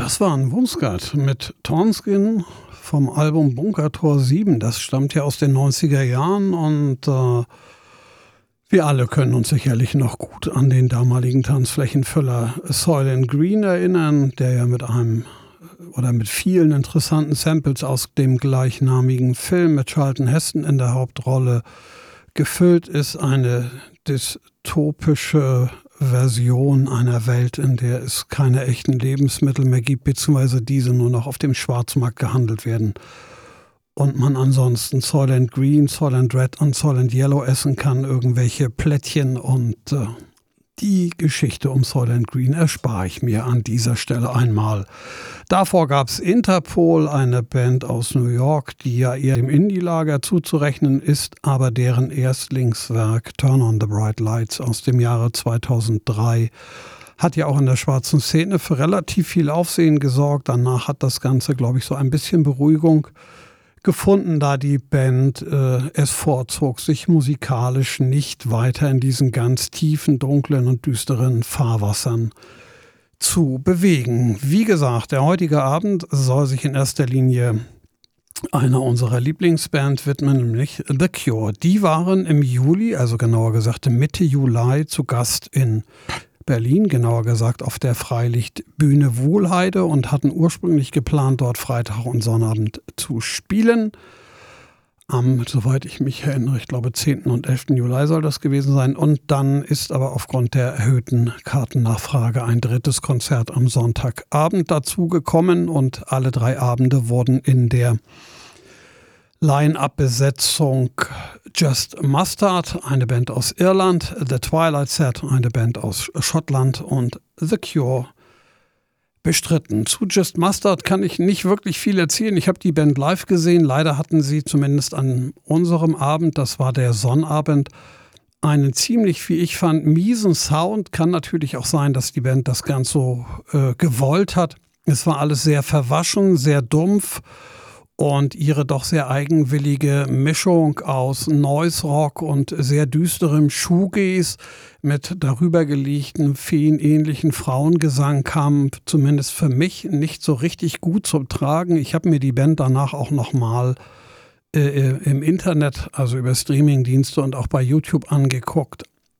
Das war ein Wumsgard mit Tonskin vom Album Bunker Tor 7. Das stammt ja aus den 90er Jahren und wir alle können uns sicherlich noch gut an den damaligen Tanzflächenfüller Soylent Green erinnern, der ja mit vielen interessanten Samples aus dem gleichnamigen Film mit Charlton Heston in der Hauptrolle gefüllt ist. Eine dystopische Version einer Welt, in der es keine echten Lebensmittel mehr gibt, beziehungsweise diese nur noch auf dem Schwarzmarkt gehandelt werden. Und man ansonsten Soylent Green, Soylent Red und Soylent Yellow essen kann, irgendwelche Plättchen, und die Geschichte um Soylent Green erspare ich mir an dieser Stelle einmal. Davor gab es Interpol, eine Band aus New York, die ja eher dem Indie-Lager zuzurechnen ist, aber deren Erstlingswerk Turn on the Bright Lights aus dem Jahre 2003 hat ja auch in der schwarzen Szene für relativ viel Aufsehen gesorgt. Danach hat das Ganze, glaube ich, so ein bisschen Beruhigung gefunden, da die Band es vorzog, sich musikalisch nicht weiter in diesen ganz tiefen, dunklen und düsteren Fahrwassern zu bewegen. Wie gesagt, der heutige Abend soll sich in erster Linie einer unserer Lieblingsband widmen, nämlich The Cure. Die waren im Juli, also genauer gesagt Mitte Juli, zu Gast in Berlin, genauer gesagt auf der Freilichtbühne Wuhlheide, und hatten ursprünglich geplant, dort Freitag und Sonnabend zu spielen. Soweit ich mich erinnere, ich glaube 10. und 11. Juli soll das gewesen sein. Und dann ist aber aufgrund der erhöhten Kartennachfrage ein drittes Konzert am Sonntagabend dazugekommen, und alle 3 Abende wurden in der Line-Up-Besetzung Just Mustard, eine Band aus Irland, The Twilight Set, eine Band aus Schottland, und The Cure bestritten. Zu Just Mustard kann ich nicht wirklich viel erzählen. Ich habe die Band live gesehen. Leider hatten sie zumindest an unserem Abend, das war der Sonnabend, einen ziemlich, wie ich fand, miesen Sound. Kann natürlich auch sein, dass die Band das ganz so gewollt hat. Es war alles sehr verwaschen, sehr dumpf. Und ihre doch sehr eigenwillige Mischung aus Noise Rock und sehr düsterem Shoegaze mit darüber gelegten feenähnlichen Frauengesang kam zumindest für mich nicht so richtig gut zum Tragen. Ich habe mir die Band danach auch nochmal im Internet, also über Streamingdienste und auch bei YouTube angeguckt.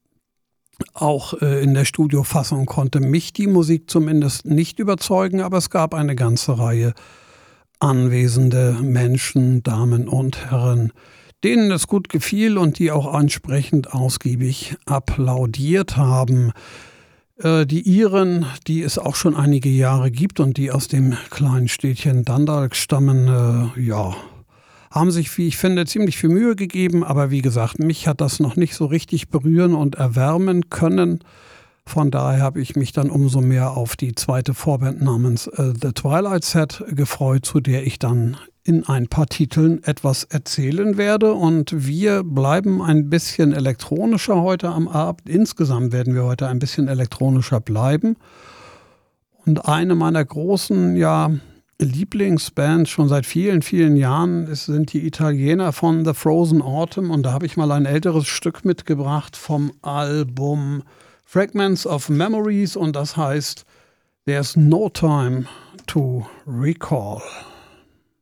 Auch in der Studiofassung konnte mich die Musik zumindest nicht überzeugen, aber es gab eine ganze Reihe anwesende Menschen, Damen und Herren, denen es gut gefiel und die auch entsprechend ausgiebig applaudiert haben. Die Iren, die es auch schon einige Jahre gibt und die aus dem kleinen Städtchen Dundalk stammen, haben sich, wie ich finde, ziemlich viel Mühe gegeben. Aber wie gesagt, mich hat das noch nicht so richtig berühren und erwärmen können. Von daher habe ich mich dann umso mehr auf die zweite Vorband namens The Twilight Set gefreut, zu der ich dann in ein paar Titeln etwas erzählen werde. Und wir bleiben ein bisschen elektronischer heute am Abend. Insgesamt werden wir heute ein bisschen elektronischer bleiben. Und eine meiner großen, Lieblingsbands schon seit vielen, vielen Jahren sind die Italiener von The Frozen Autumn. Und da habe ich mal ein älteres Stück mitgebracht vom Album Fragments of Memories, und das heißt There's No Time to Recall.